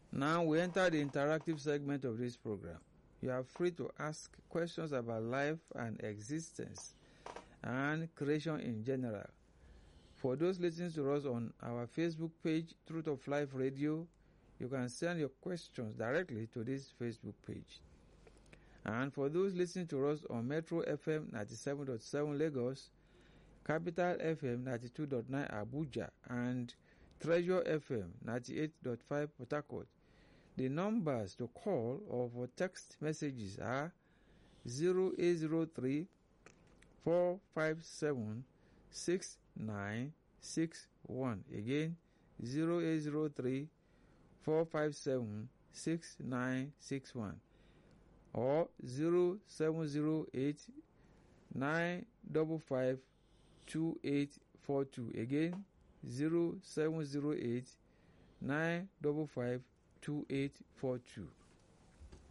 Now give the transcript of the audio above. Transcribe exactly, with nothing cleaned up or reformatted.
Now we enter the interactive segment of this program. You are free to ask questions about life and existence and creation in general. For those listening to us on our Facebook page, Truth of Life Radio, you can send your questions directly to this Facebook page. And for those listening to us on Metro F M ninety-seven point seven Lagos, Capital F M ninety-two point nine Abuja, and Treasure F M ninety-eight point five Port Harcourt, the numbers to call or for text messages are zero eight zero three, four five seven, six nine six one. Again, zero eight zero three, four five seven, six nine six one. Or zero seven zero eight, nine five five, two eight four two. Again, zero seven zero eight, nine five five, two eight four two.